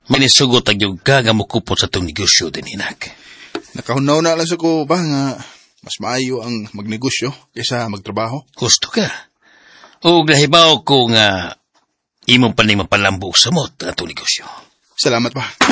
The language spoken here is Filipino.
Manisugot ang yung gagamukupot sa itong negosyo din, inak. Nakahunaw na lang sa ko ba nga mas maayo ang magnegosyo kaysa magtrabaho? Gusto ka. O nahibaw ko nga imong pa ni mapalambo sa mot ang itong negosyo. Salamat pa.